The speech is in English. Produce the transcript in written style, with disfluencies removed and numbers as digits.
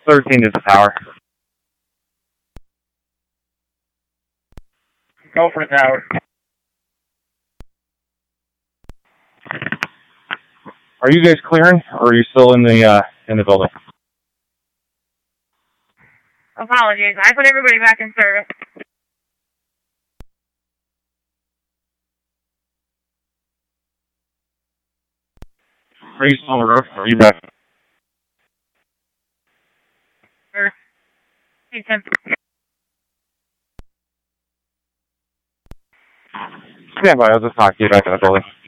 13 is the tower. Go for the tower. Are you guys clearing, or are you still in the building? Apologies. I put everybody back in service. Are you still on the roof, or are you back? Stand by, I'll just talk to you back in the building.